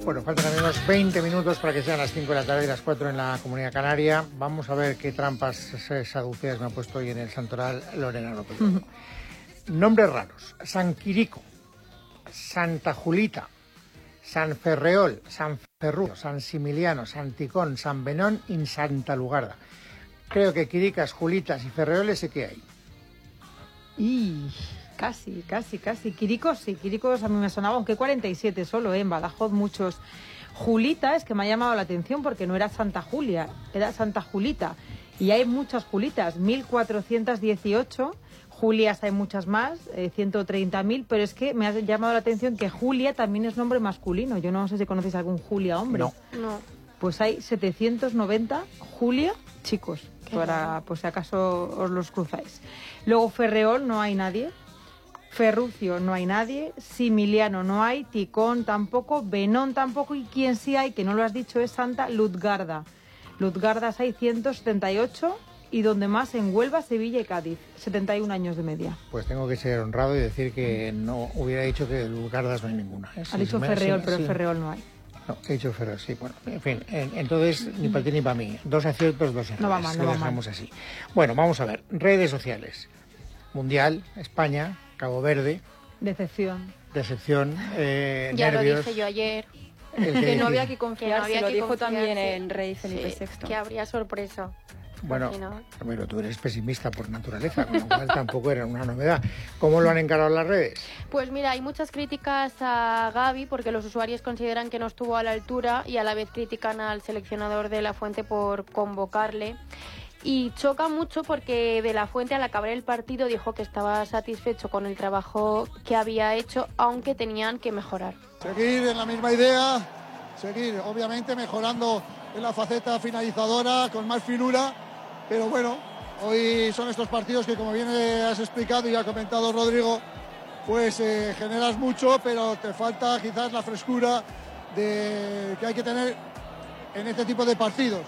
Bueno, faltan unos 20 minutos para que sean las 5 de la tarde y las 4 en la Comunidad Canaria. Vamos a ver qué trampas saduceas me ha puesto hoy en el santoral Lorena López. Nombres raros: San Quirico, Santa Julita, San Ferreol, San Ferrudo, San Similiano, Santicón, San Benón y Santa Lugarda. Creo que Quiricas, Julitas y Ferreoles sé que hay. Y casi. Quiricos, sí, Quiricos a mí me sonaba, aunque 47 solo, en Badajoz muchos. Julita es que me ha llamado la atención porque no era Santa Julia, era Santa Julita. Y hay muchas Julitas, 1418. Julias hay muchas más, 130.000, pero es que me ha llamado la atención que Julia también es nombre masculino. Yo no sé si conocéis algún Julia hombre. No. Pues hay 790 Julia chicos, para pues si acaso os los cruzáis. Luego Ferreol no hay nadie, Ferrucio no hay nadie, Similiano no hay, Ticón tampoco, Benón tampoco, y quien sí hay, que no lo has dicho, es Santa Luzgarda. Luzgardas hay 178. Y donde más, en Huelva, Sevilla y Cádiz, 71 años de media. Pues tengo que ser honrado y decir que no hubiera dicho que Luzgardas no hay ninguna. Ha dicho Ferreol, pero Ferreol no hay. No, he dicho Ferreol, sí. Bueno, en fin, entonces ni para ti ni para mí. 2 aciertos, 2 errores. No va mal, Lo dejamos así. Bueno, vamos a ver. Redes sociales. Mundial, España, Cabo Verde. Decepción. Ya nervios. lo dije yo ayer. Que no había que confiar, Que no había lo que dijo confiarse. también en Rey Felipe Sí, VI. que habría sorpresa. Bueno, No. pero tú eres pesimista por naturaleza, con lo cual tampoco era una novedad. ¿Cómo lo han encarado las redes? Pues mira, hay muchas críticas a Gavi porque los usuarios consideran que no estuvo a la altura y a la vez critican al seleccionador de La Fuente por convocarle. Y choca mucho porque De La Fuente, al acabar el partido, dijo que estaba satisfecho con el trabajo que había hecho, aunque tenían que mejorar. Seguir en la misma idea, seguir obviamente mejorando en la faceta finalizadora, con más finura, pero bueno, hoy son estos partidos que, como bien has explicado y ha comentado Rodrigo, pues generas mucho, pero te falta quizás la frescura que hay que tener en este tipo de partidos.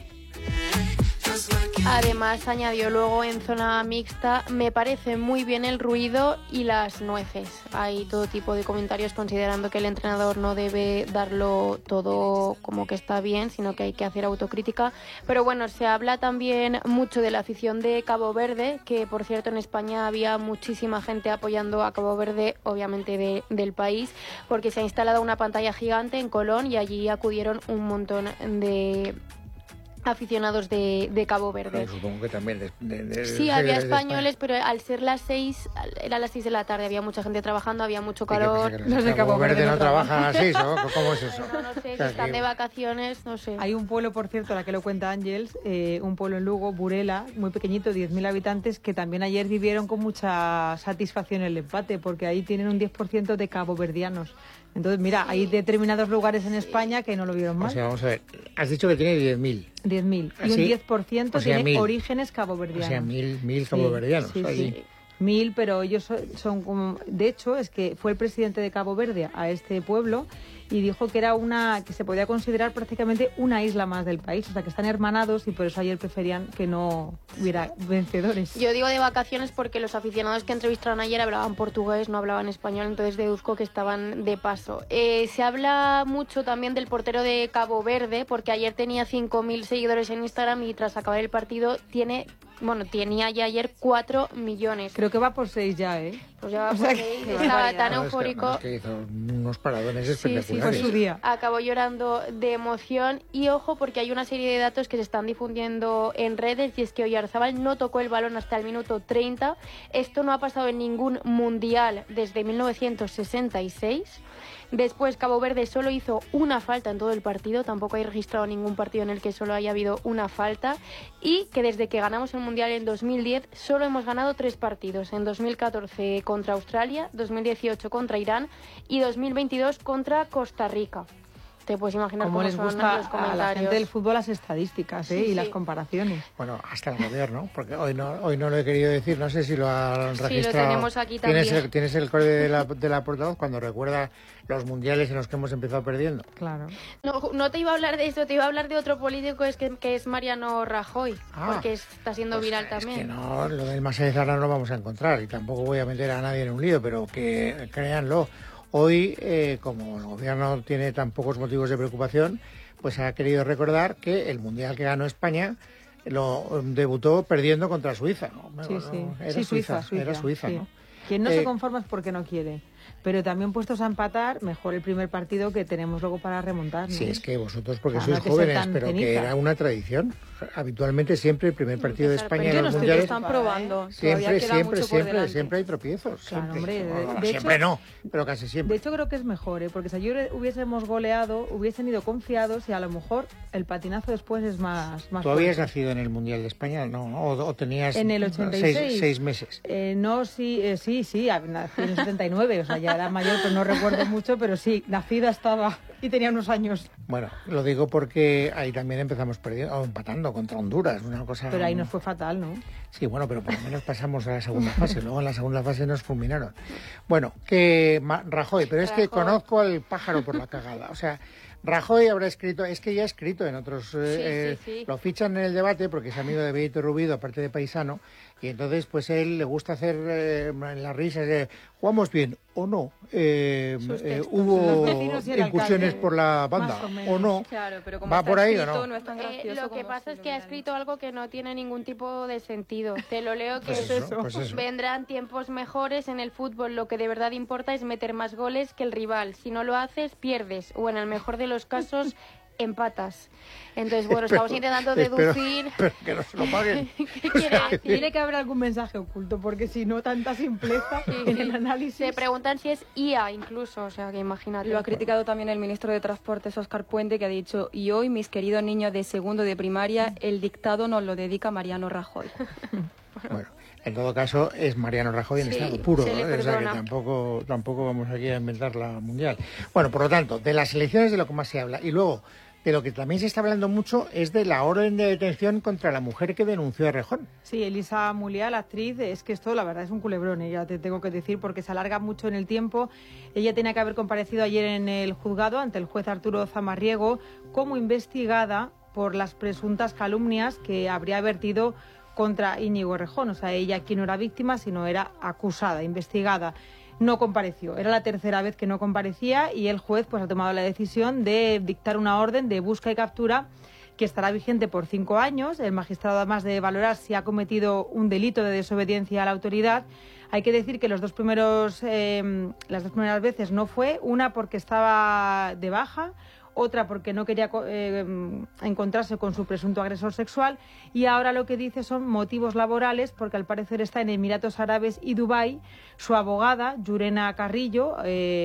Además, añadió luego en zona mixta: me parece muy bien el ruido y las nueces. Hay todo tipo de comentarios considerando que el entrenador no debe darlo todo como que está bien, sino que hay que hacer autocrítica. Pero bueno, se habla también mucho de la afición de Cabo Verde, que por cierto en España había muchísima gente apoyando a Cabo Verde, obviamente del país, porque se ha instalado una pantalla gigante en Colón y allí acudieron un montón de aficionados de Cabo Verde. Pero supongo que también sí, había españoles, pero al ser las 6, era las 6 de la tarde, había mucha gente trabajando, había mucho calor. Los de Cabo Verde no trabajan a las 6, ¿o cómo es eso? No sé, si están de vacaciones, no sé. Hay un pueblo, por cierto, la que lo cuenta Ángels, un pueblo en Lugo, Burela, muy pequeñito, 10.000 habitantes, que también ayer vivieron con mucha satisfacción el empate, porque ahí tienen un 10% de caboverdianos. Entonces, mira, hay determinados lugares en España que no lo vieron mal. O sea, vamos a ver, has dicho que tiene 10.000. 10.000. Y un 10% tiene orígenes caboverdianos. O sea, 1.000 caboverdianos. Sí, sí. 1.000, pero ellos son como... De hecho, es que fue el presidente de Cabo Verde a este pueblo y dijo que era que se podía considerar prácticamente una isla más del país. O sea, que están hermanados y por eso ayer preferían que no hubiera vencedores. Yo digo de vacaciones porque los aficionados que entrevistaron ayer hablaban portugués, no hablaban español, entonces deduzco que estaban de paso. Se habla mucho también del portero de Cabo Verde, porque ayer tenía 5.000 seguidores en Instagram y tras acabar el partido tenía ya ayer 4 millones. Creo que va por 6 ya, ¿eh? Pues ya va por 6, estaba tan eufórico. Es que hizo unos paradones espectaculares. Sí, fue su día. Acabó llorando de emoción y ojo porque hay una serie de datos que se están difundiendo en redes y es que Oyarzabal no tocó el balón hasta el minuto 30. Esto no ha pasado en ningún mundial desde 1966. Después Cabo Verde solo hizo una falta en todo el partido, tampoco hay registrado ningún partido en el que solo haya habido una falta, y que desde que ganamos el Mundial en 2010 solo hemos ganado 3 partidos, en 2014 contra Australia, 2018 contra Irán y 2022 contra Costa Rica. Te puedes imaginar cómo les son gusta los comentarios. a la gente del fútbol las estadísticas y las comparaciones. Bueno, hasta el gobierno, porque hoy no lo he querido decir, no sé si lo han registrado. Sí, lo tenemos aquí también. ¿Tienes el código de la portavoz cuando recuerda los mundiales en los que hemos empezado perdiendo? Claro. No te iba a hablar de eso, te iba a hablar de otro político que es Mariano Rajoy, porque está siendo viral también. Es que no, lo del Masaya Zara no lo vamos a encontrar y tampoco voy a meter a nadie en un lío, pero que créanlo. Hoy, como el gobierno tiene tan pocos motivos de preocupación, pues ha querido recordar que el Mundial que ganó España lo debutó perdiendo contra Suiza, ¿no? Sí, sí. Era Sí, Suiza, Suiza, era Suiza, sí. ¿no? Quien no se conforma es porque no quiere. Pero también puestos a empatar, mejor el primer partido que tenemos luego para remontar, ¿no? Sí, es que vosotros porque Claro, sois no hay que ser jóvenes, tan pero ceniza. que era una tradición. Habitualmente siempre el primer partido de España en Yo los no estoy mundiales... Están probando. Siempre, Todavía queda mucho por delante. siempre hay tropiezos. Claro, siempre. hombre, Bueno, de siempre hecho- no, pero casi siempre. De hecho, creo que es mejor, porque si ayer hubiésemos goleado, hubiesen ido confiados y a lo mejor el patinazo después es más ¿Tú habías fuerte. nacido en el Mundial de España? No, o tenías En el 86. seis meses. No, sí, nací en el 79, o sea, ya era mayor, pero no recuerdo mucho, pero sí, nacida estaba y tenía unos años. Bueno, lo digo porque ahí también empezamos perdiendo, o empatando contra Honduras, una cosa... Pero ahí nos fue fatal, ¿no? Sí, bueno, pero por lo menos pasamos a la segunda fase, luego en la segunda fase nos fulminaron. Bueno, que Rajoy, pero es que Rajoy. conozco al pájaro por la cagada, o sea... Rajoy habrá escrito, es que ya ha escrito en otros, sí. lo fichan en el debate porque es amigo de Benito Rubido, aparte de paisano, y entonces pues él le gusta hacer las risas de jugamos bien o no, Los hubo vecinos y el incursiones alcalde, por la banda más o menos. o no, Claro, pero como ¿va está por ahí o escrito, no? es tan gracioso Lo que como pasa si es lo que ha hubieran escrito algo que no tiene ningún tipo de sentido. Te lo leo que Pues eso, pues eso. vendrán tiempos mejores en el fútbol. Lo que de verdad importa es meter más goles que el rival. Si no lo haces, pierdes. O en el mejor de los casos, empatas. Entonces, bueno, estamos intentando deducir... Pero que no se lo paguen. ¿Qué quiere decir? Tiene que haber algún mensaje oculto, porque si no, tanta simpleza en el análisis. Se preguntan si es IA incluso, o sea, que imagínate. Lo ha criticado también el ministro de Transportes, Óscar Puente, que ha dicho: y hoy, mis queridos niños de segundo de primaria, el dictado nos lo dedica Mariano Rajoy. Bueno, en todo caso es Mariano Rajoy en Sí, estado puro, se le ¿no? O sea que perdona. tampoco vamos aquí a inventar la mundial. Bueno, por lo tanto, de las elecciones de lo que más se habla y luego de lo que también se está hablando mucho es de la orden de detención contra la mujer que denunció a Rejón. Sí, Elisa Muliá, la actriz, es que esto la verdad es un culebrón, ya te tengo que decir, porque se alarga mucho en el tiempo. Ella tenía que haber comparecido ayer en el juzgado ante el juez Arturo Zamarriego como investigada por las presuntas calumnias que habría vertido contra Íñigo Errejón. O sea, ella aquí no era víctima, sino era acusada, investigada. No compareció. Era la tercera vez que no comparecía y el juez pues ha tomado la decisión de dictar una orden de busca y captura que estará vigente por 5 años. El magistrado, además de valorar si ha cometido un delito de desobediencia a la autoridad, hay que decir que las dos primeras veces no fue, una porque estaba de baja, otra porque no quería encontrarse con su presunto agresor sexual, y ahora lo que dice son motivos laborales, porque al parecer está en Emiratos Árabes y Dubái. Su abogada, Yurena Carrillo,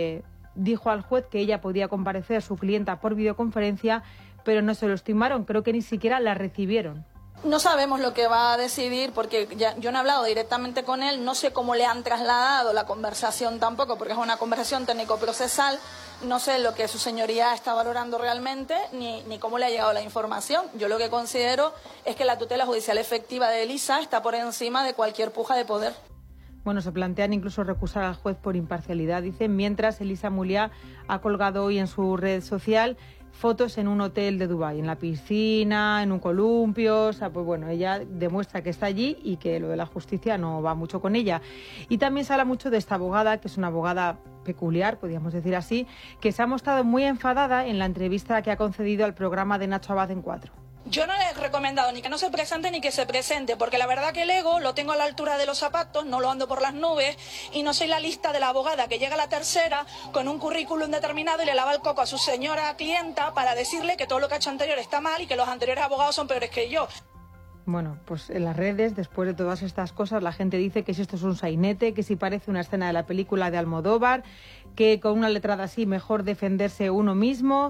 dijo al juez que ella podía comparecer, su clienta, por videoconferencia, pero no se lo estimaron, creo que ni siquiera la recibieron. No sabemos lo que va a decidir porque yo no he hablado directamente con él, no sé cómo le han trasladado la conversación tampoco, porque es una conversación técnico-procesal, no sé lo que su señoría está valorando realmente ni cómo le ha llegado la información. Yo lo que considero es que la tutela judicial efectiva de Elisa está por encima de cualquier puja de poder. Bueno, se plantean incluso recusar al juez por imparcialidad, dicen, mientras Elisa Muliá ha colgado hoy en su red social fotos en un hotel de Dubái, en la piscina, en un columpio. O sea, pues bueno, ella demuestra que está allí y que lo de la justicia no va mucho con ella. Y también se habla mucho de esta abogada, que es una abogada peculiar, podríamos decir así, que se ha mostrado muy enfadada en la entrevista que ha concedido al programa de Nacho Abad en 4. Yo no le he recomendado ni que no se presente ni que se presente, porque la verdad que el ego lo tengo a la altura de los zapatos, no lo ando por las nubes y no soy la lista de la abogada que llega a la tercera con un currículum determinado y le lava el coco a su señora clienta para decirle que todo lo que ha hecho anterior está mal y que los anteriores abogados son peores que yo. Bueno, pues en las redes, después de todas estas cosas, la gente dice que si esto es un sainete, que si parece una escena de la película de Almodóvar, que con una letrada así mejor defenderse uno mismo.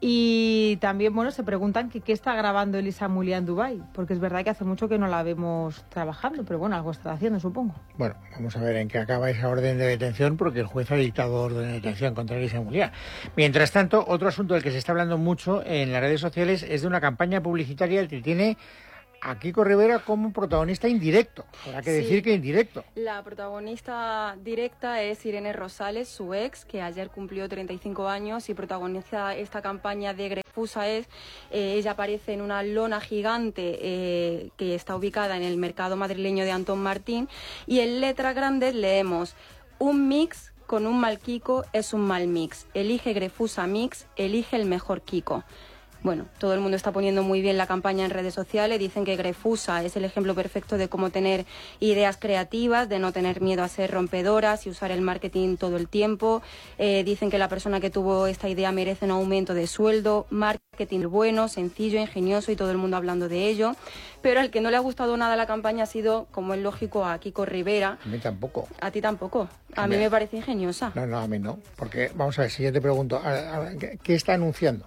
Y también, bueno, se preguntan que qué está grabando Elisa Muliá en Dubái, porque es verdad que hace mucho que no la vemos trabajando, pero bueno, algo está haciendo, supongo. Bueno, vamos a ver en qué acaba esa orden de detención, porque el juez ha dictado orden de detención contra Elisa Muliá. Mientras tanto, otro asunto del que se está hablando mucho en las redes sociales es de una campaña publicitaria que tiene a Kiko Rivera como protagonista indirecto. Habrá que decir que indirecto. La protagonista directa es Irene Rosales, su ex, que ayer cumplió 35 años y protagoniza esta campaña de Grefusa. Ella aparece en una lona gigante que está ubicada en el mercado madrileño de Antón Martín, y en letras grandes leemos: un mix con un mal Kiko es un mal mix. Elige Grefusa Mix, elige el mejor Kiko. Bueno, todo el mundo está poniendo muy bien la campaña en redes sociales. Dicen que Grefusa es el ejemplo perfecto de cómo tener ideas creativas, de no tener miedo a ser rompedoras y usar el marketing todo el tiempo. Dicen que la persona que tuvo esta idea merece un aumento de sueldo, marketing bueno, sencillo, ingenioso y todo el mundo hablando de ello. Pero al que no le ha gustado nada la campaña ha sido, como es lógico, a Kiko Rivera. A mí tampoco. A ti tampoco. A mí me parece ingeniosa. No, a mí no. Porque, vamos a ver, si yo te pregunto, ¿qué está anunciando?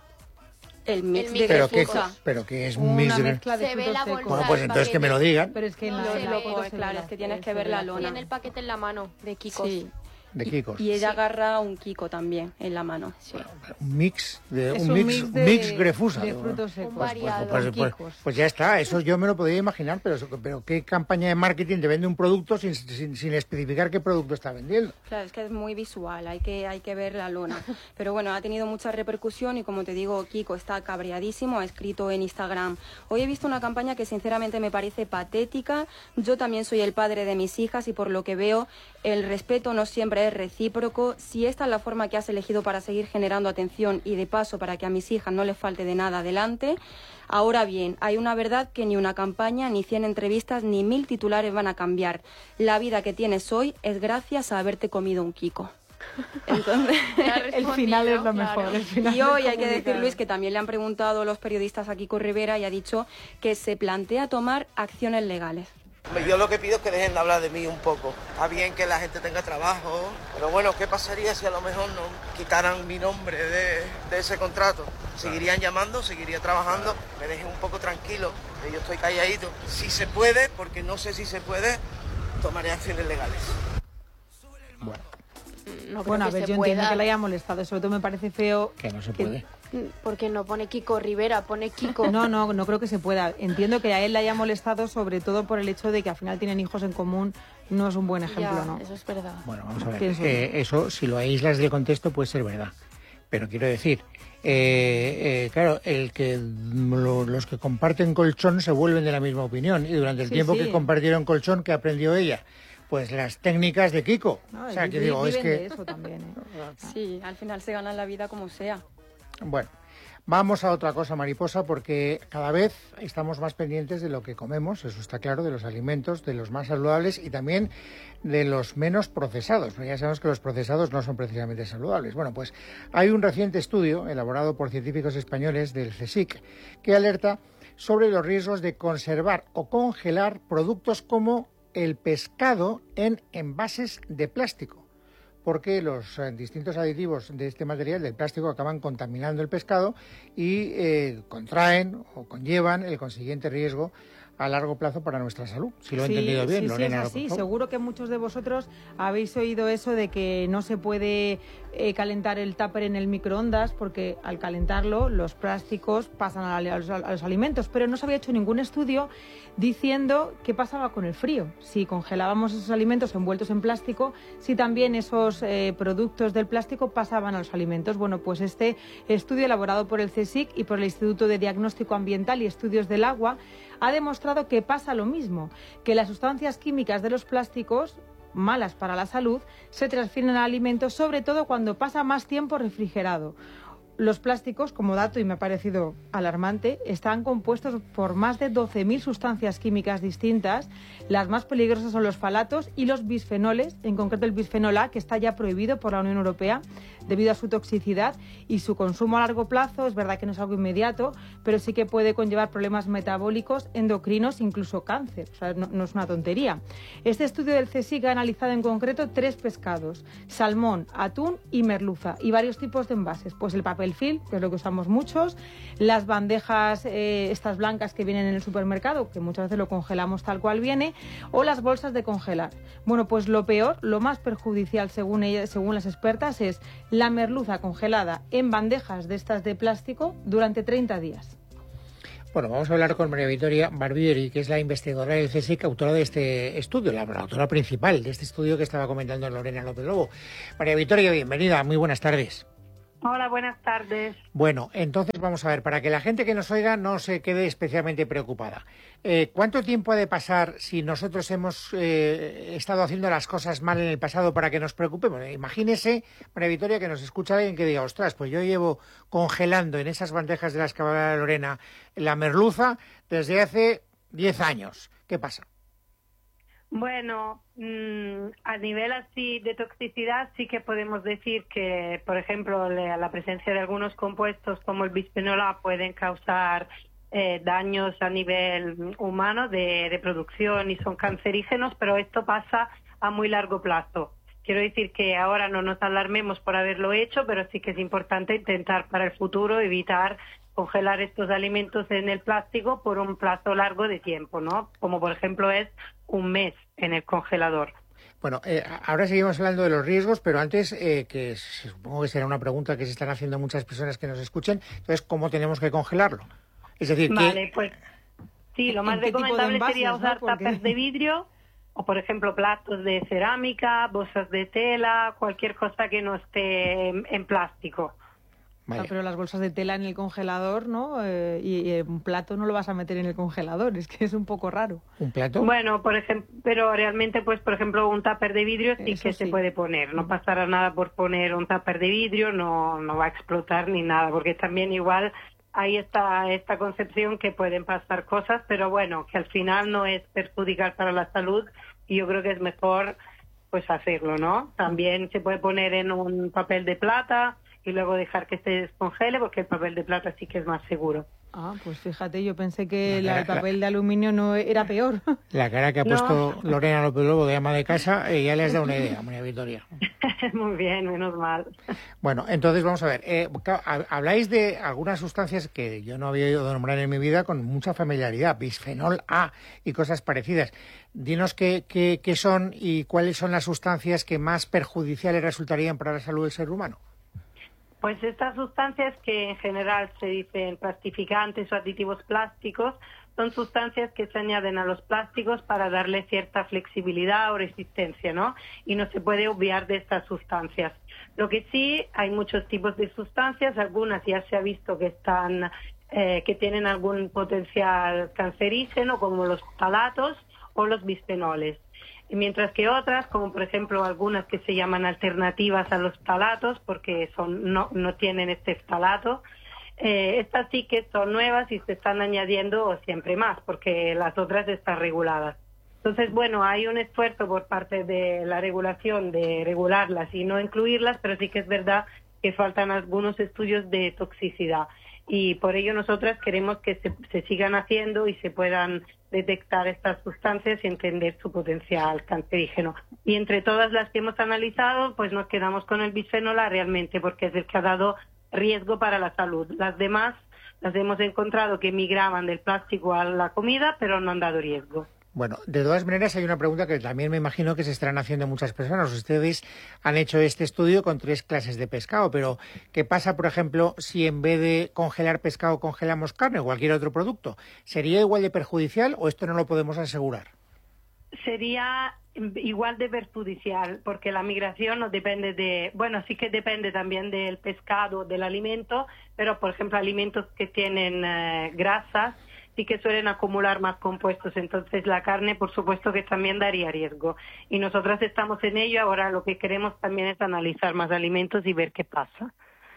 El mix de ¿Pero Grefusa. pero que es un mix Una de... mezcla de Se ve frutos la secos. bolsa. Bueno, pues entonces que me lo digan. Pero es que en la No, en la se foto ve, se claro, ve es que tienes se que ver ve la lona. Tiene el paquete en la mano de Kikos. Sí. De Kikos. Y ella Sí. agarra un Kiko también en la mano. Sí. Un mix de Es un mix Grefusa. de frutos secos. Un variado. Kikos. Ya está, eso yo me lo podía imaginar, pero ¿qué campaña de marketing te vende un producto sin especificar qué producto está vendiendo? Claro, es que es muy visual, hay que ver la lona. Pero bueno, ha tenido mucha repercusión y como te digo, Kiko está cabreadísimo, ha escrito en Instagram: hoy he visto una campaña que sinceramente me parece patética, yo también soy el padre de mis hijas y por lo que veo el respeto no siempre es recíproco. Si esta es la forma que has elegido para seguir generando atención y de paso para que a mis hijas no les falte de nada adelante, ahora bien, hay una verdad que ni una campaña, ni 100 entrevistas, ni 1000 titulares van a cambiar. La vida que tienes hoy es gracias a haberte comido un Kiko. Entonces, El final es lo mejor. claro. el final y hoy es hay que decir, comunicar. Luis, que también le han preguntado los periodistas a Kiko Rivera y ha dicho que se plantea tomar acciones legales. Yo lo que pido es que dejen de hablar de mí un poco. Está bien que la gente tenga trabajo, pero bueno, ¿qué pasaría si a lo mejor no quitaran mi nombre de ese contrato? Seguirían llamando, seguiría trabajando, me dejen un poco tranquilo, que yo estoy calladito. Si se puede, porque no sé si se puede, tomaré acciones legales. Bueno, No creo Bueno, a que ver, se yo pueda. entiendo que le haya molestado. Sobre todo me parece feo. que no se puede. Porque no pone Kiko Rivera, pone Kiko. No creo que se pueda. Entiendo que a él le haya molestado sobre todo por el hecho de que al final tienen hijos en común. No es un buen ejemplo, Ya, ¿no? eso es verdad. Bueno, vamos a ver. Pienso. Eso, si lo aíslas del contexto, puede ser verdad. Pero quiero decir, claro, los que comparten colchón se vuelven de la misma opinión. Y durante el Sí, tiempo sí. que compartieron colchón, ¿qué aprendió ella? Pues las técnicas de Kiko. No, O sea, que viven digo, es de que... eso también, ¿eh? Sí, al final se gana la vida como sea. Bueno, vamos a otra cosa, Mariposa, porque cada vez estamos más pendientes de lo que comemos, eso está claro, de los alimentos, de los más saludables y también de los menos procesados. Ya sabemos que los procesados no son precisamente saludables. Bueno, pues hay un reciente estudio elaborado por científicos españoles del CSIC que alerta sobre los riesgos de conservar o congelar productos como el pescado en envases de plástico, porque los distintos aditivos de este material, del plástico, acaban contaminando el pescado y contraen o conllevan el consiguiente riesgo a largo plazo para nuestra salud. Si lo he entendido bien, sí, Lorena. es así. por favor. Seguro que muchos de vosotros habéis oído eso de que no se puede calentar el tupper en el microondas porque al calentarlo los plásticos pasan a los alimentos, pero no se había hecho ningún estudio diciendo qué pasaba con el frío, si congelábamos esos alimentos envueltos en plástico, si también esos productos del plástico pasaban a los alimentos. Bueno, pues este estudio elaborado por el CSIC y por el Instituto de Diagnóstico Ambiental y Estudios del Agua ha demostrado que pasa lo mismo, que las sustancias químicas de los plásticos, malas para la salud, se transfieren al alimento, sobre todo cuando pasa más tiempo refrigerado. Los plásticos, como dato, y me ha parecido alarmante, están compuestos por más de 12.000 sustancias químicas distintas. Las más peligrosas son los falatos y los bisfenoles, en concreto el bisfenol A, que está ya prohibido por la Unión Europea debido a su toxicidad y su consumo a largo plazo. Es verdad que no es algo inmediato, pero sí que puede conllevar problemas metabólicos, endocrinos, incluso cáncer. O sea, no es una tontería. Este estudio del CSIC ha analizado en concreto 3 pescados: salmón, atún y merluza, y varios tipos de envases. Pues el papel film, que es lo que usamos muchos, las bandejas estas blancas que vienen en el supermercado, que muchas veces lo congelamos tal cual viene, o las bolsas de congelar. Bueno, pues lo peor, lo más perjudicial según las expertas, es la merluza congelada en bandejas de estas de plástico durante 30 días. Bueno, vamos a hablar con María Victoria Barbieri, que es la investigadora del CSIC, autora de este estudio, la autora principal de este estudio que estaba comentando Lorena López Lobo. María Victoria, bienvenida, muy buenas tardes. Hola, buenas tardes. Bueno, entonces vamos a ver, para que la gente que nos oiga no se quede especialmente preocupada. ¿Cuánto tiempo ha de pasar si nosotros hemos estado haciendo las cosas mal en el pasado para que nos preocupemos? Imagínese, María Victoria, que nos escucha alguien que diga, ostras, pues yo llevo congelando en esas bandejas de las que habla Lorena la merluza desde hace 10 años. ¿Qué pasa? Bueno, a nivel así de toxicidad sí que podemos decir que, por ejemplo, la presencia de algunos compuestos como el bisfenol A pueden causar daños a nivel humano de reproducción y son cancerígenos, pero esto pasa a muy largo plazo. Quiero decir que ahora no nos alarmemos por haberlo hecho, pero sí que es importante intentar para el futuro evitar congelar estos alimentos en el plástico por un plazo largo de tiempo, ¿no? Como por ejemplo es un mes en el congelador. Bueno, ahora seguimos hablando de los riesgos, pero antes, que supongo que será una pregunta que se están haciendo muchas personas que nos escuchen, entonces, ¿cómo tenemos que congelarlo? Es decir, vale, pues sí, lo más recomendable sería usar tuppers de vidrio o, por ejemplo, platos de cerámica, bolsas de tela, cualquier cosa que no esté en plástico. Vale. Pero las bolsas de tela en el congelador, ¿no? Y un plato no lo vas a meter en el congelador, es que es un poco raro. ¿Un plato? Bueno, por ejemplo, pero realmente, pues, por ejemplo, un tupper de vidrio sí que se puede poner. No pasará nada por poner un tupper de vidrio, no va a explotar ni nada, porque también igual ahí está esta concepción que pueden pasar cosas, pero bueno, que al final no es perjudicial para la salud y yo creo que es mejor, pues, hacerlo, ¿no? También se puede poner en un papel de plata y luego dejar que se descongele, porque el papel de plata sí que es más seguro. Ah, pues fíjate, yo pensé que el papel de aluminio no era peor. La cara que ha puesto Lorena López Lobo de ama de casa, ya le has dado una idea, María Victoria. Muy bien, menos mal. Bueno, entonces vamos a ver, habláis de algunas sustancias que yo no había oído nombrar en mi vida con mucha familiaridad, bisfenol A y cosas parecidas. Dinos qué son y cuáles son las sustancias que más perjudiciales resultarían para la salud del ser humano. Pues estas sustancias que en general se dicen plastificantes o aditivos plásticos son sustancias que se añaden a los plásticos para darle cierta flexibilidad o resistencia, ¿no? Y no se puede obviar de estas sustancias. Lo que sí, hay muchos tipos de sustancias, algunas ya se ha visto que que tienen algún potencial cancerígeno, como los ftalatos o los bisfenoles. Mientras que otras, como por ejemplo algunas que se llaman alternativas a los ftalatos, porque no tienen este ftalato, estas sí que son nuevas y se están añadiendo siempre más, porque las otras están reguladas. Entonces, bueno, hay un esfuerzo por parte de la regulación de regularlas y no incluirlas, pero sí que es verdad que faltan algunos estudios de toxicidad. Y por ello nosotras queremos que se sigan haciendo y se puedan detectar estas sustancias y entender su potencial cancerígeno. Y entre todas las que hemos analizado, pues nos quedamos con el bisfenol A realmente, porque es el que ha dado riesgo para la salud. Las demás las hemos encontrado que migraban del plástico a la comida, pero no han dado riesgo. Bueno, de todas maneras hay una pregunta que también me imagino que se estarán haciendo muchas personas. Ustedes han hecho este estudio con 3 clases de pescado, pero ¿qué pasa, por ejemplo, si en vez de congelar pescado congelamos carne o cualquier otro producto? ¿Sería igual de perjudicial o esto no lo podemos asegurar? Sería igual de perjudicial, porque la migración no depende sí que depende también del pescado, del alimento, pero por ejemplo alimentos que tienen grasas sí que suelen acumular más compuestos, entonces la carne por supuesto que también daría riesgo. Y nosotras estamos en ello, ahora lo que queremos también es analizar más alimentos y ver qué pasa.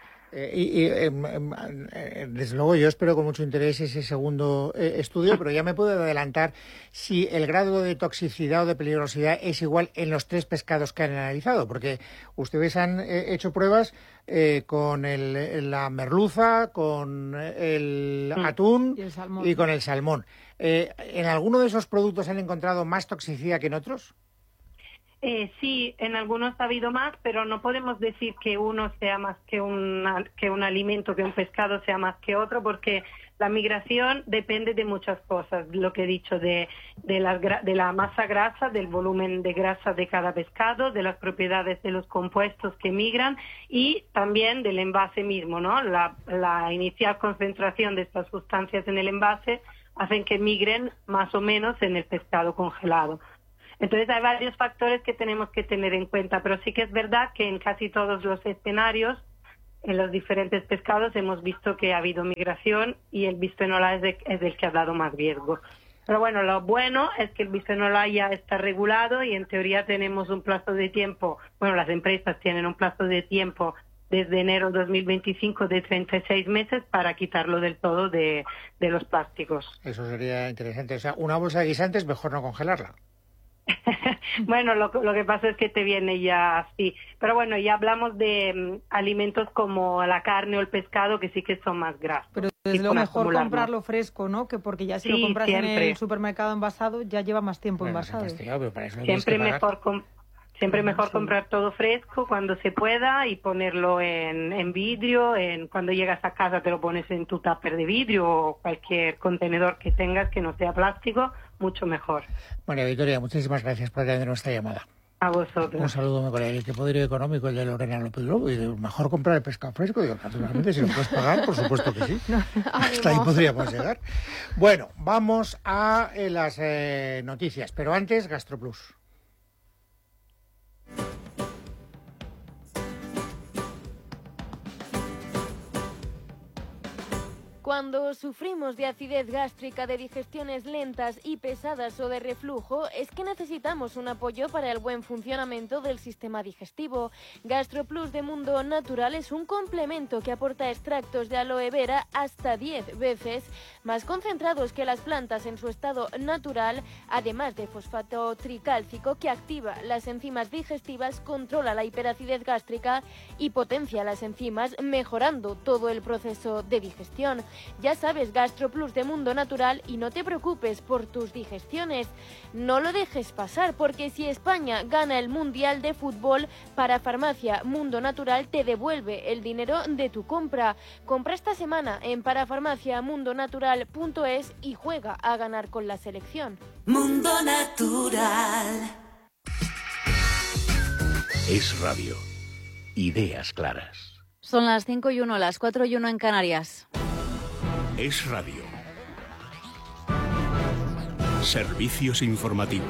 Desde luego yo espero con mucho interés ese segundo estudio, pero ya me puedo adelantar si el grado de toxicidad o de peligrosidad es igual en los 3 pescados que han analizado, porque ustedes han hecho pruebas con la merluza, con el atún y con el salmón. ¿En alguno de esos productos han encontrado más toxicidad que en otros? Sí, en algunos ha habido más, pero no podemos decir que uno sea más que un alimento, que un pescado sea más que otro, porque la migración depende de muchas cosas, lo que he dicho, de la masa grasa, del volumen de grasa de cada pescado, de las propiedades de los compuestos que migran y también del envase mismo, ¿no? La inicial concentración de estas sustancias en el envase hacen que migren más o menos en el pescado congelado. Entonces hay varios factores que tenemos que tener en cuenta, pero sí que es verdad que en casi todos los escenarios en los diferentes pescados hemos visto que ha habido migración y el bisfenol A es el que ha dado más riesgo. Pero bueno, lo bueno es que el bisfenol A ya está regulado y en teoría tenemos un plazo de tiempo, bueno, las empresas tienen un plazo de tiempo desde enero 2025 de 36 meses para quitarlo del todo de los plásticos. Eso sería interesante. O sea, una bolsa de guisantes mejor no congelarla. Bueno, lo que pasa es que te viene ya así. Pero bueno, ya hablamos de alimentos como la carne o el pescado que sí que son más grasos. Pero es lo mejor comprarlo fresco, ¿no? Que porque ya si lo compras siempre en el supermercado envasado ya lleva más tiempo envasado. Siempre mejor comprar todo fresco cuando se pueda y ponerlo en vidrio. Cuando llegas a casa te lo pones en tu tupper de vidrio o cualquier contenedor que tengas que no sea plástico, mucho mejor. María Victoria, muchísimas gracias por atender nuestra llamada. A vosotros. Un saludo muy cordial. El poderío económico, el de Lorena López Lobo, y mejor comprar el pescado fresco. Digo, naturalmente, si lo puedes pagar, por supuesto que sí. Hasta ahí podríamos llegar. Bueno, vamos a las noticias, pero antes, GastroPlus. Cuando sufrimos de acidez gástrica, de digestiones lentas y pesadas o de reflujo, es que necesitamos un apoyo para el buen funcionamiento del sistema digestivo. GastroPlus de Mundo Natural es un complemento que aporta extractos de aloe vera hasta 10 veces más concentrados que las plantas en su estado natural, además de fosfato tricálcico que activa las enzimas digestivas, controla la hiperacidez gástrica y potencia las enzimas, mejorando todo el proceso de digestión. Ya sabes, GastroPlus de Mundo Natural, y no te preocupes por tus digestiones. No lo dejes pasar, porque si España gana el Mundial de Fútbol, Parafarmacia Mundo Natural te devuelve el dinero de tu compra. Compra esta semana en parafarmaciamundonatural.es y juega a ganar con la selección. Mundo Natural. Es radio. Ideas claras. Son las 5:01, las 4:01 en Canarias. Es radio. Servicios informativos.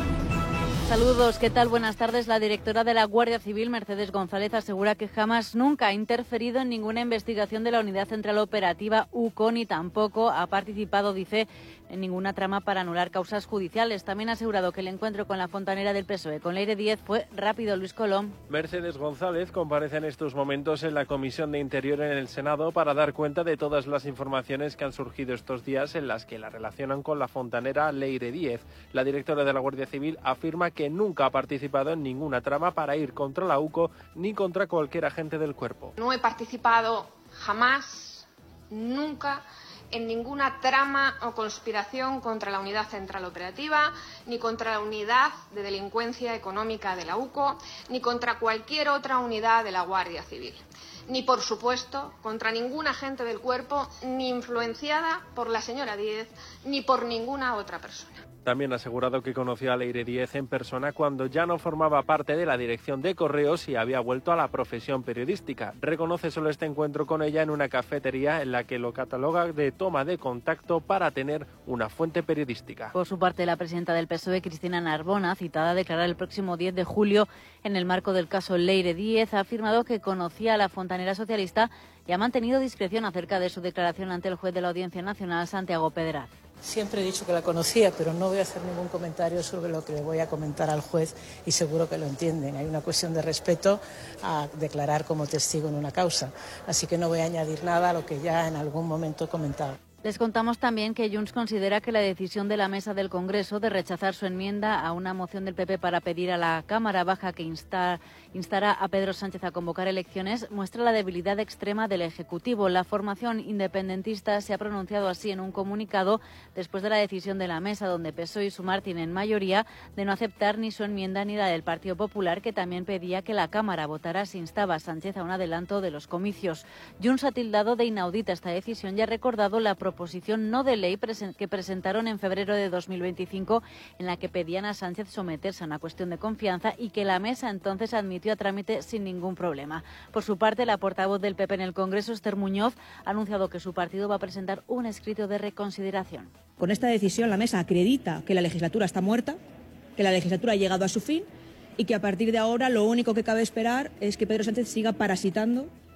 Saludos, ¿qué tal? Buenas tardes. La directora de la Guardia Civil, Mercedes González, asegura que jamás nunca ha interferido en ninguna investigación de la Unidad Central Operativa UCO, ni tampoco ha participado, dice, en ninguna trama para anular causas judiciales. También ha asegurado que el encuentro con la fontanera del PSOE, con Leire Díez, fue rápido. Luis Colom. Mercedes González comparece en estos momentos en la Comisión de Interior en el Senado para dar cuenta de todas las informaciones que han surgido estos días en las que la relacionan con la fontanera Leire Díez. La directora de la Guardia Civil afirma que nunca ha participado en ninguna trama para ir contra la UCO ni contra cualquier agente del cuerpo. No he participado jamás, nunca, en ninguna trama o conspiración contra la Unidad Central Operativa, ni contra la Unidad de Delincuencia Económica de la UCO, ni contra cualquier otra unidad de la Guardia Civil. Ni, por supuesto, contra ningún agente del cuerpo, ni influenciada por la señora Díez, ni por ninguna otra persona. También ha asegurado que conoció a Leire Díez en persona cuando ya no formaba parte de la dirección de Correos y había vuelto a la profesión periodística. Reconoce solo este encuentro con ella en una cafetería en la que lo cataloga de toma de contacto para tener una fuente periodística. Por su parte, la presidenta del PSOE, Cristina Narbona, citada a declarar el próximo 10 de julio en el marco del caso Leire Díez, ha afirmado que conocía a la fontanera socialista y ha mantenido discreción acerca de su declaración ante el juez de la Audiencia Nacional, Santiago Pedraz. Siempre he dicho que la conocía, pero no voy a hacer ningún comentario sobre lo que le voy a comentar al juez y seguro que lo entienden. Hay una cuestión de respeto a declarar como testigo en una causa, así que no voy a añadir nada a lo que ya en algún momento he comentado. Les contamos también que Junts considera que la decisión de la mesa del Congreso de rechazar su enmienda a una moción del PP para pedir a la Cámara Baja que instara a Pedro Sánchez a convocar elecciones muestra la debilidad extrema del Ejecutivo. La formación independentista se ha pronunciado así en un comunicado después de la decisión de la mesa, donde PSOE y Sumar tienen mayoría, de no aceptar ni su enmienda ni la del Partido Popular, que también pedía que la Cámara votara si instaba a Sánchez a un adelanto de los comicios. Junts ha tildado de inaudita esta decisión y ha recordado la proposición no de ley que presentaron en febrero de 2025, en la que pedían a Sánchez someterse a una cuestión de confianza y que la mesa entonces admitió a trámite sin ningún problema. Por su parte, la portavoz del PP en el Congreso, Esther Muñoz, ha anunciado que su partido va a presentar un escrito de reconsideración. Con esta decisión, la mesa acredita que la legislatura está muerta, que la legislatura ha llegado a su fin y que a partir de ahora lo único que cabe esperar es que Pedro Sánchez siga parasitando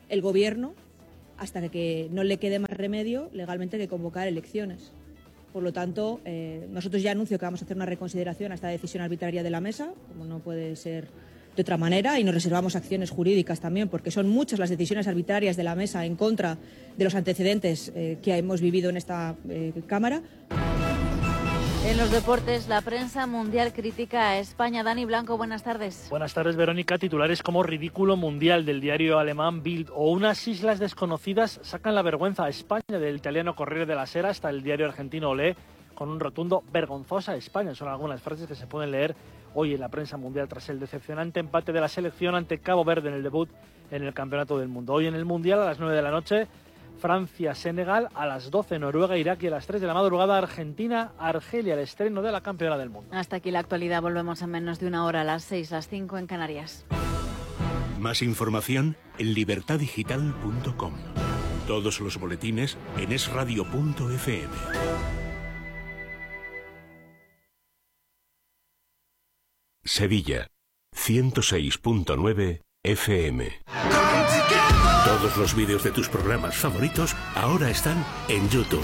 el Gobierno, hasta que no le quede más remedio legalmente que convocar elecciones. Por lo tanto, nosotros ya anuncio que vamos a hacer una reconsideración a esta decisión arbitraria de la mesa, como no puede ser de otra manera, y nos reservamos acciones jurídicas también, porque son muchas las decisiones arbitrarias de la mesa en contra de los antecedentes que hemos vivido en esta Cámara. En los deportes, la prensa mundial critica a España. Dani Blanco, buenas tardes. Buenas tardes, Verónica. Titulares como ridículo mundial del diario alemán Bild o unas islas desconocidas sacan la vergüenza a España del italiano Corriere della Sera hasta el diario argentino Olé con un rotundo vergonzosa a España. Son algunas frases que se pueden leer hoy en la prensa mundial tras el decepcionante empate de la selección ante Cabo Verde en el debut en el Campeonato del Mundo. Hoy en el Mundial a las 9 de la noche... Francia-Senegal, a las 12 Noruega-Irak y a las 3 de la madrugada Argentina-Argelia, el estreno de la campeona del mundo. Hasta aquí la actualidad, volvemos en menos de una hora, a las 6, las 5 en Canarias. Más información en libertadigital.com. Todos los boletines en esradio.fm. Sevilla, 106.9 FM. Todos los vídeos de tus programas favoritos ahora están en YouTube.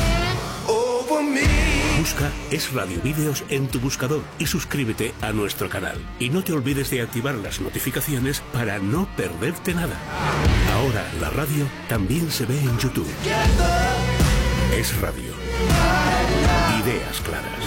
Busca Es Radio Vídeos en tu buscador y suscríbete a nuestro canal. Y no te olvides de activar las notificaciones para no perderte nada. Ahora la radio también se ve en YouTube. Es Radio. Ideas claras.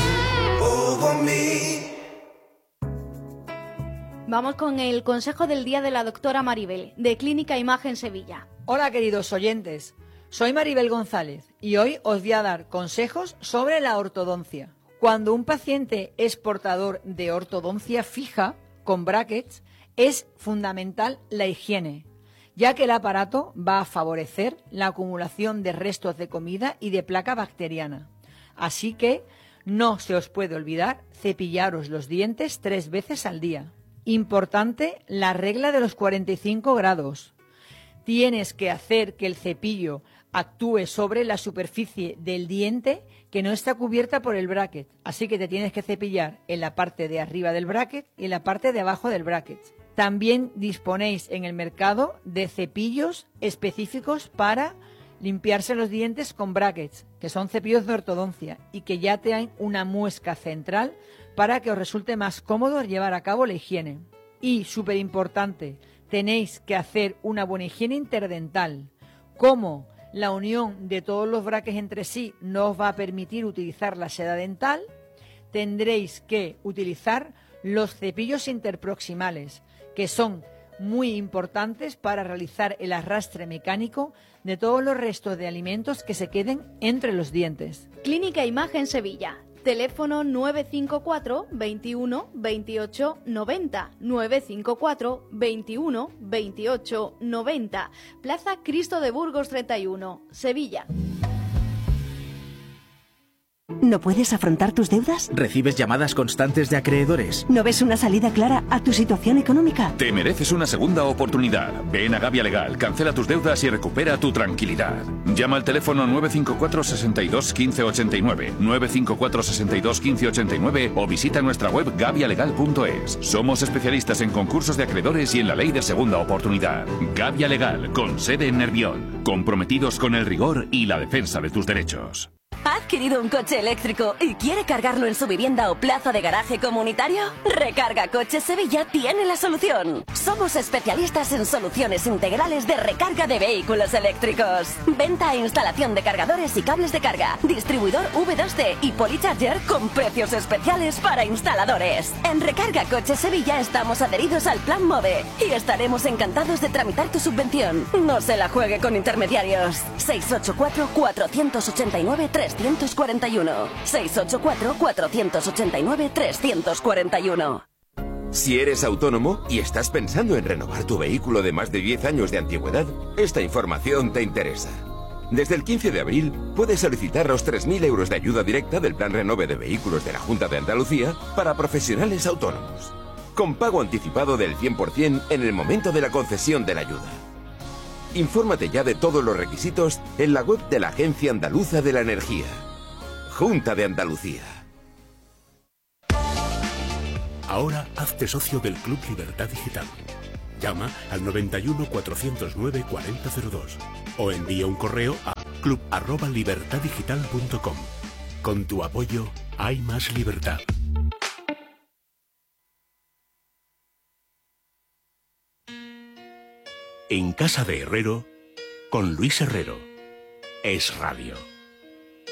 Vamos con el consejo del día de la doctora Maribel, de Clínica Imagen Sevilla. Hola queridos oyentes, soy Maribel González y hoy os voy a dar consejos sobre la ortodoncia. Cuando un paciente es portador de ortodoncia fija, con brackets, es fundamental la higiene, ya que el aparato va a favorecer la acumulación de restos de comida y de placa bacteriana. Así que no se os puede olvidar cepillaros los dientes 3 veces al día. Importante la regla de los 45 grados. Tienes que hacer que el cepillo actúe sobre la superficie del diente que no está cubierta por el bracket. Así que te tienes que cepillar en la parte de arriba del bracket y en la parte de abajo del bracket. También disponéis en el mercado de cepillos específicos para limpiarse los dientes con brackets, que son cepillos de ortodoncia y que ya te dan una muesca central para que os resulte más cómodo llevar a cabo la higiene. Y, súper importante, tenéis que hacer una buena higiene interdental. Como la unión de todos los brackets entre sí no os va a permitir utilizar la seda dental, tendréis que utilizar los cepillos interproximales, que son muy importantes para realizar el arrastre mecánico de todos los restos de alimentos que se queden entre los dientes. Clínica Imagen Sevilla. Teléfono 954 21 28 90, 954 21 28 90, Plaza Cristo de Burgos 31, Sevilla. ¿No puedes afrontar tus deudas? ¿Recibes llamadas constantes de acreedores? ¿No ves una salida clara a tu situación económica? Te mereces una segunda oportunidad. Ven a Gavia Legal, cancela tus deudas y recupera tu tranquilidad. Llama al teléfono 954 62 15 89, 954 62 15 89 o visita nuestra web gavialegal.es. Somos especialistas en concursos de acreedores y en la ley de segunda oportunidad. Gavia Legal, con sede en Nervión. Comprometidos con el rigor y la defensa de tus derechos. ¿Ha adquirido un coche eléctrico y quiere cargarlo en su vivienda o plaza de garaje comunitario? Recarga Coches Sevilla tiene la solución. Somos especialistas en soluciones integrales de recarga de vehículos eléctricos. Venta e instalación de cargadores y cables de carga. Distribuidor V2C y Polycharger con precios especiales para instaladores. En Recarga Coches Sevilla estamos adheridos al Plan MOVE y estaremos encantados de tramitar tu subvención. No se la juegue con intermediarios. 684 489 341 684 489 341. Si eres autónomo y estás pensando en renovar tu vehículo de más de 10 años de antigüedad, esta información te interesa. Desde el 15 de abril puedes solicitar los 3.000 euros de ayuda directa del Plan Renove de Vehículos de la Junta de Andalucía para profesionales autónomos, con pago anticipado del 100% en el momento de la concesión de la ayuda. Infórmate ya de todos los requisitos en la web de la Agencia Andaluza de la Energía. Junta de Andalucía. Ahora hazte socio del Club Libertad Digital. Llama al 91 409 4002 o envía un correo a club@libertaddigital.com. Con tu apoyo hay más libertad. En Casa de Herrero, con Luis Herrero. Es Radio.